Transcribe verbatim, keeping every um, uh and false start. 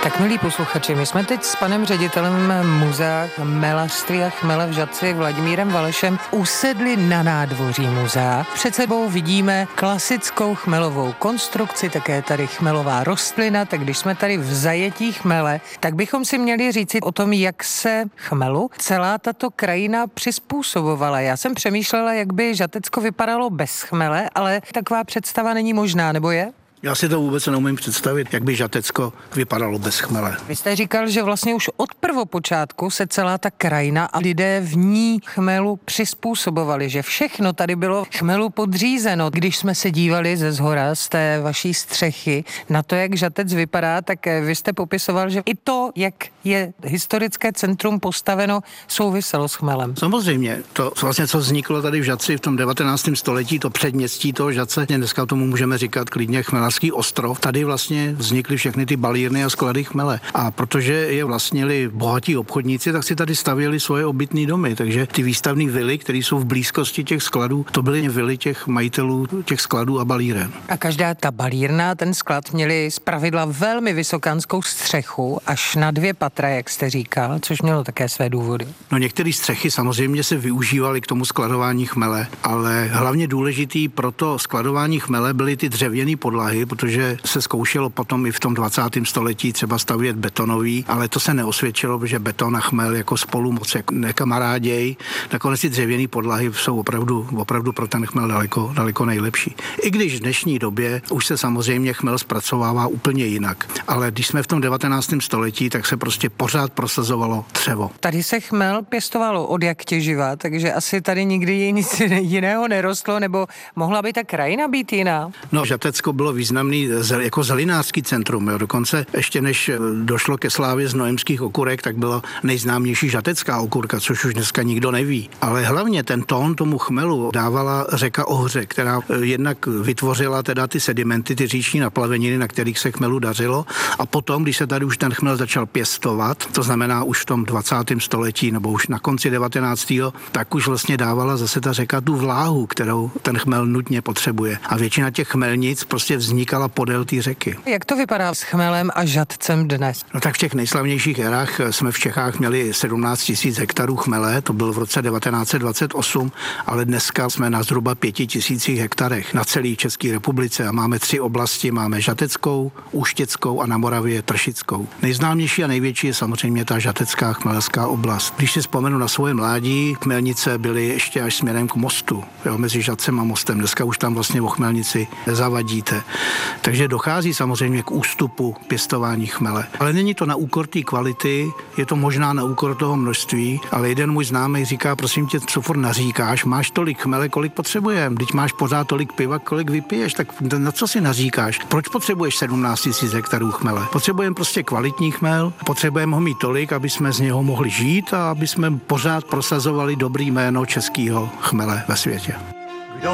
Tak milí posluchači, my jsme teď s panem ředitelem muzea chmelařství a chmele v Žatci Vladimírem Valešem usedli na nádvoří muzea. Před sebou vidíme klasickou chmelovou konstrukci, také tady chmelová rostlina, tak když jsme tady v zajetí chmele, tak bychom si měli říci o tom, jak se chmelu celá tato krajina přizpůsobovala. Já jsem přemýšlela, jak by Žatecko vypadalo bez chmele, ale taková představa není možná, nebo je? Já si to vůbec neumím představit, jak by Žatecko vypadalo bez chmele. Vy jste říkal, že vlastně už od prvopočátku se celá ta krajina a lidé v ní chmelu přizpůsobovali, že všechno tady bylo chmelu podřízeno. Když jsme se dívali ze zhora z té vaší střechy na to, jak Žatec vypadá, tak vy jste popisoval, že i to, jak je historické centrum postaveno, souviselo s chmelem. Samozřejmě, to vlastně, co vzniklo tady v Žatci v tom devatenáctém století, to předměstí toho Žatce, dneska tomu můžeme říkat klidně chmel ostrov. Tady vlastně vznikly všechny ty balírny a sklady chmele. A protože je vlastnili bohatí obchodníci, tak si tady stavěli svoje obytné domy. Takže ty výstavní vily, které jsou v blízkosti těch skladů, to byly vily těch majitelů těch skladů a balíren. A každá ta balírna, ten sklad měli zpravidla velmi vysokánskou střechu, až na dvě patra, jak jste říkal, což mělo také své důvody. No některé střechy samozřejmě se využívaly k tomu skladování chmele, ale hlavně důležitý pro to skladování chmele byly ty dřevěné podlahy, protože se zkoušelo potom i v tom dvacátém století třeba stavět betonový, ale to se neosvědčilo, protože beton a chmel jako spolu moc nekamaráděj. Nakonec ty dřevěné podlahy jsou opravdu, opravdu pro ten chmel daleko, daleko nejlepší. I když v dnešní době už se samozřejmě chmel zpracovává úplně jinak. Ale když jsme v tom devatenáctém století, tak se prostě pořád prosazovalo dřevo. Tady se chmel pěstovalo od jak těživa, takže asi tady nikdy nic jiného nerostlo, nebo mohla by ta krajina být jiná? No, Žatecko bylo významný jako zelinářský centrum. Jo. Dokonce ještě než došlo ke slávě znojemských okurek, tak byla nejznámější žatecká okurka, což už dneska nikdo neví. Ale hlavně ten tón tomu chmelu dávala řeka Ohře, která jednak vytvořila teda ty sedimenty, ty říční naplaveniny, na kterých se chmelu dařilo. A potom, když se tady už ten chmel začal pěstovat, to znamená už v tom dvacátém století nebo už na konci devatenáctého tak už vlastně dávala zase ta řeka tu vláhu, kterou ten chmel nutně potřebuje. A většina těch chmelnic prostě vznikala podél té řeky. Jak to vypadá s chmelem a Žatcem dnes? No tak v těch nejslavnějších erách jsme v Čechách měli sedmnáct tisíc hektarů chmele, to byl v roce devatenáct set dvacet osm, ale dneska jsme na zhruba pěti tisících hektarech na celé České republice a máme tři oblasti, máme Žateckou, Úštěckou a na Moravě Tršickou. Nejznámější a největší je samozřejmě ta žatecká chmelská oblast. Když si vzpomenu na svoje mládí, chmelnice byly ještě až směrem k mostu, jo, mezi Žatcem a mostem. Dneska už tam vlastně o chmelnici nezavadíte. Takže dochází samozřejmě k ústupu pěstování chmele. Ale není to na úkor té kvality, je to možná na úkor toho množství, ale jeden můj známý říká, prosím tě, co furt naříkáš, máš tolik chmele, kolik potřebujeme, když máš pořád tolik piva, kolik vypiješ, tak na co si naříkáš? Proč potřebuješ sedmnáct tisíc hektarů chmele? Potřebujeme prostě kvalitní chmel, potřebujeme ho mít tolik, aby jsme z něho mohli žít a aby jsme pořád prosazovali dobrý jméno českého chmele ve světě.